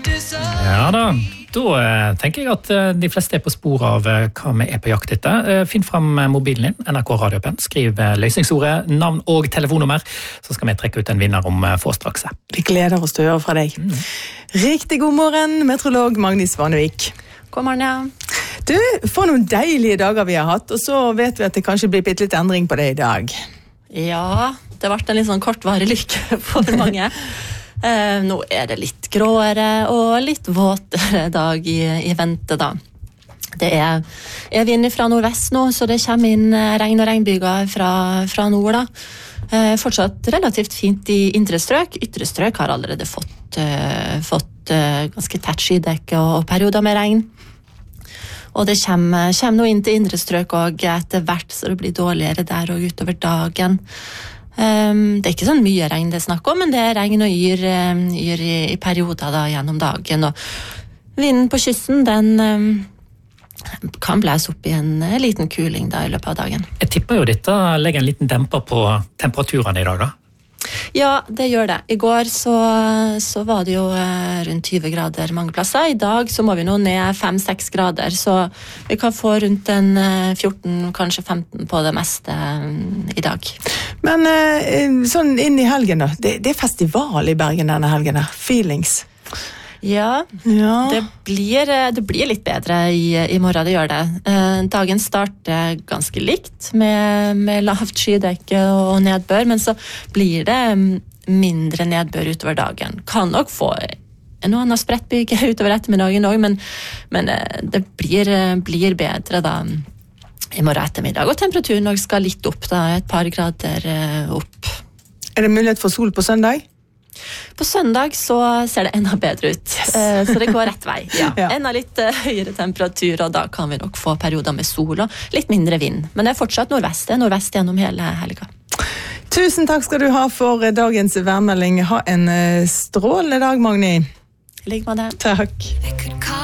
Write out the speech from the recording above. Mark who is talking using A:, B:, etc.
A: Ja da, tenker jeg at de fleste på spor av hva vi på jakt etter. Finn fram mobilen din, NRK Radiopen, skriv løsningsordet, navn og telefonnummer, så skal vi trekke ut en vinner om få straks.
B: Vi gleder oss til å høre fra deg. Riktig god morgen, meteorolog Magnus Vanevik.
C: God morgen, ja.
B: Du, for noen deilige dager vi har hatt, og så vet vi at det kanskje blir litt endring på det i dag.
C: Ja, det ble en litt sånn kortvarig lykke for mange. Nå det litt gråere og litt våtere dag i vente da. Det vind fra nordvest nå, så det kommer inn regn og regnbyger fra nord da. Fortsatt relativt fint i indre strøk. Ytre strøk har allerede fått ganske tett skydekke og perioder med regn. Og det kommer nå inn til indre strøk og etter hvert, så det blir dårligere der og utover dagen. Det ikke sånn mye regn det snakker om, men det regn og yr i perioder da, gjennom dagen. Og vinden på kysten, den kan blæse opp i en liten kuling da, i løpet av dagen.
A: Jeg tipper jo dette legger en liten demper på temperaturene i dag da.
C: Ja, det gjør det. I går så var det jo rundt 20 grader mange plasser. I dag så må vi nå ned 5-6 grader, så vi kan få rundt en 14, kanskje 15 på det meste i dag.
B: Men sånn inn i helgen da, det festival i Bergen denne helgen, Feelings.
C: Ja. Det blir litt bedre i morgen, det gjør det. Dagen starter ganske likt med lavt skydekke og nedbør, men så blir det mindre nedbør utover dagen. Kan nok få en annen sprettbyge utover ettermiddagen også, men det blir bedre da i morgen ettermiddag. Og temperaturen også skal litt opp da, et par grader opp.
B: Det mulighet for sol på søndag?
C: På søndag så ser det enda bedre ut, så det går rett vei. Ja. Enda litt høyere temperatur, og da kan vi nok få perioder med sol og litt mindre vind. Men det fortsatt nordvest gjennom hele helga.
B: Tusen takk skal du ha for dagens værmelding. Ha en strålende dag, Magni.
C: I like med det.
B: Takk.